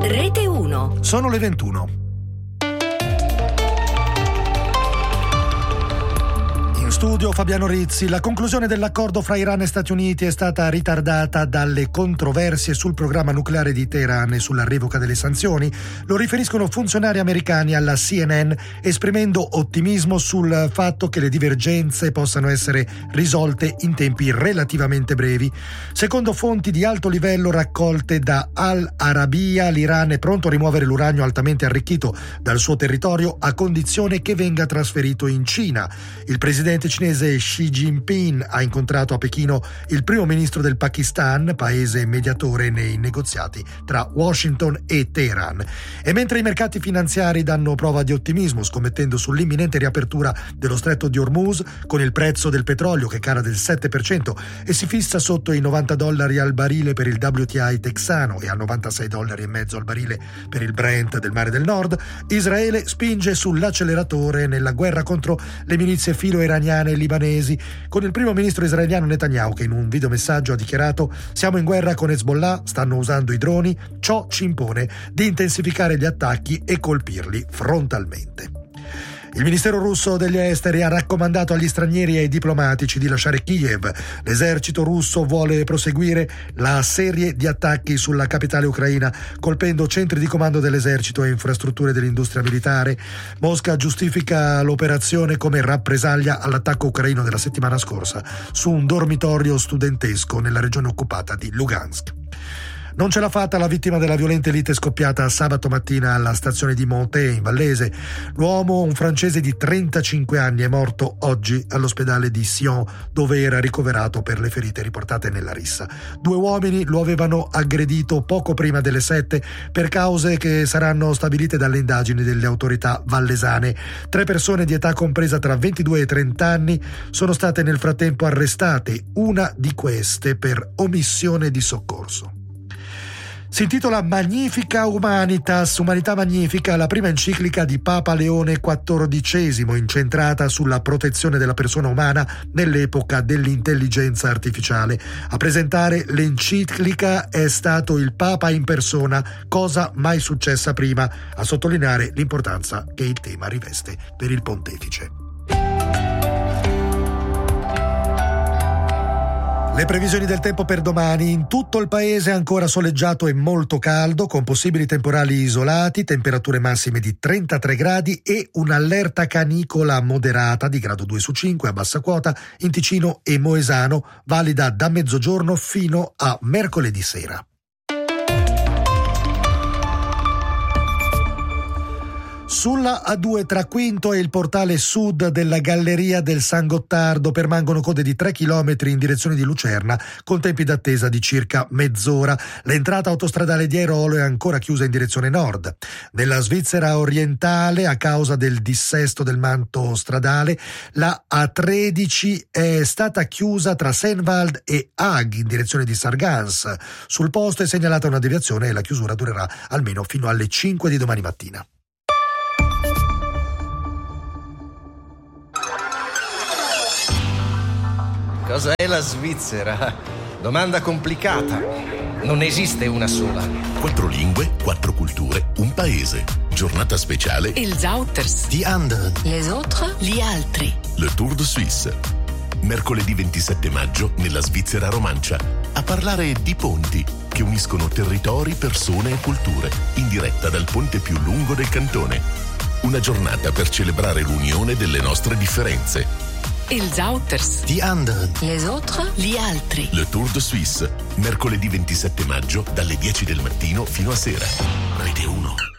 Rete 1. Sono le 21. In studio Fabiano Rizzi. La conclusione dell'accordo fra Iran e Stati Uniti è stata ritardata dalle controversie sul programma nucleare di Teheran e sulla revoca delle sanzioni. Lo riferiscono funzionari americani alla CNN, esprimendo ottimismo sul fatto che le divergenze possano essere risolte in tempi relativamente brevi. Secondo fonti di alto livello raccolte da Al Arabiya, l'Iran è pronto a rimuovere l'uranio altamente arricchito dal suo territorio a condizione che venga trasferito in Cina. Il presidente cinese Xi Jinping ha incontrato a Pechino il primo ministro del Pakistan, paese mediatore nei negoziati tra Washington e Teheran. E mentre i mercati finanziari danno prova di ottimismo, scommettendo sull'imminente riapertura dello stretto di Hormuz, con il prezzo del petrolio che cala del 7% e si fissa sotto i $90 al barile per il WTI texano e a $96,50 al barile per il Brent del Mare del Nord, Israele spinge sull'acceleratore nella guerra contro le milizie filo-iraniane e libanesi, con il primo ministro israeliano Netanyahu che in un videomessaggio ha dichiarato: siamo in guerra con Hezbollah, stanno usando i droni, ciò ci impone di intensificare gli attacchi e colpirli frontalmente. Il Ministero russo degli esteri ha raccomandato agli stranieri e ai diplomatici di lasciare Kiev. L'esercito russo vuole proseguire la serie di attacchi sulla capitale ucraina, colpendo centri di comando dell'esercito e infrastrutture dell'industria militare. Mosca giustifica l'operazione come rappresaglia all'attacco ucraino della settimana scorsa su un dormitorio studentesco nella regione occupata di Lugansk. Non ce l'ha fatta la vittima della violenta lite scoppiata sabato mattina alla stazione di Montet in Vallese. L'uomo, un francese di 35 anni, è morto oggi all'ospedale di Sion, dove era ricoverato per le ferite riportate nella rissa. 2 uomini lo avevano aggredito poco prima delle 7 per cause che saranno stabilite dalle indagini delle autorità vallesane. 3 persone di età compresa tra 22 e 30 anni sono state nel frattempo arrestate, una di queste per omissione di soccorso. Si intitola Magnifica Humanitas, Umanità Magnifica, la prima enciclica di Papa Leone XIV, incentrata sulla protezione della persona umana nell'epoca dell'intelligenza artificiale. A presentare l'enciclica è stato il Papa in persona, cosa mai successa prima, a sottolineare l'importanza che il tema riveste per il pontefice. Le previsioni del tempo per domani: in tutto il paese ancora soleggiato e molto caldo, con possibili temporali isolati, temperature massime di 33 gradi e un'allerta canicola moderata di grado 2 su 5 a bassa quota in Ticino e Moesano, valida da mezzogiorno fino a mercoledì sera. Sulla A2 tra Quinto e il portale sud della Galleria del San Gottardo permangono code di 3 chilometri in direzione di Lucerna, con tempi d'attesa di circa mezz'ora. L'entrata autostradale di Airolo è ancora chiusa in direzione nord. Nella Svizzera orientale, a causa del dissesto del manto stradale, la A13 è stata chiusa tra Senwald e Haag in direzione di Sargans. Sul posto è segnalata una deviazione e la chiusura durerà almeno fino alle 5 di domani mattina. Cosa è la Svizzera? Domanda complicata. Non esiste una sola. 4 lingue, 4 culture, un paese. Giornata speciale. Ils Auters. Die anderen. Les autres. Gli altri. Le Tour de Suisse. Mercoledì 27 maggio nella Svizzera romancia. A parlare di ponti che uniscono territori, persone e culture. In diretta dal ponte più lungo del cantone. Una giornata per celebrare l'unione delle nostre differenze. Ils Auters. Die anderen. Les autres. Gli altri. Le Tour de Suisse. Mercoledì 27 maggio dalle 10 del mattino fino a sera. Rete 1.